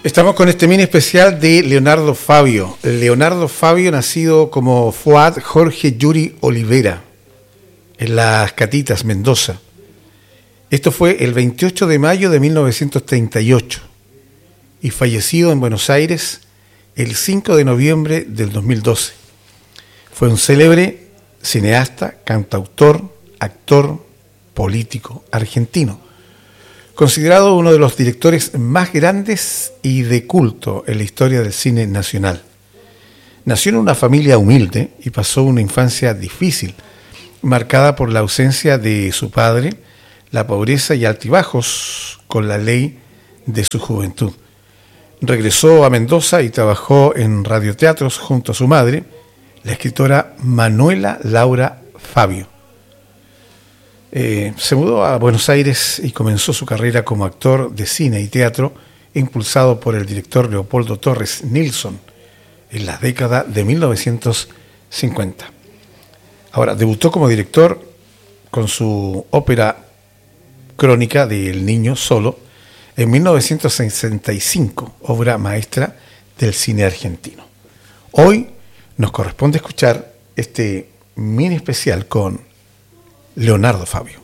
Estamos con este mini especial de Leonardo Fabio. Leonardo Fabio, nacido como Fuad Jorge Yuri Olivera, en Las Catitas, Mendoza. Esto fue el 28 de mayo de 1938 y fallecido en Buenos Aires el 5 de noviembre del 2012. Fue un célebre cineasta, cantautor, actor, político argentino, considerado uno de los directores más grandes y de culto en la historia del cine nacional. Nació en una familia humilde y pasó una infancia difícil, marcada por la ausencia de su padre, la pobreza y altibajos con la ley de su juventud. Regresó a Mendoza y trabajó en radioteatros junto a su madre, la escritora Manuela Laura Fabio. Se mudó a Buenos Aires y comenzó su carrera como actor de cine y teatro, impulsado por el director Leopoldo Torres Nilsson en la década de 1950. Ahora, debutó como director con su ópera crónica de El Niño Solo en 1965, obra maestra del cine argentino. Hoy nos corresponde escuchar este mini especial con Leonardo Fabio.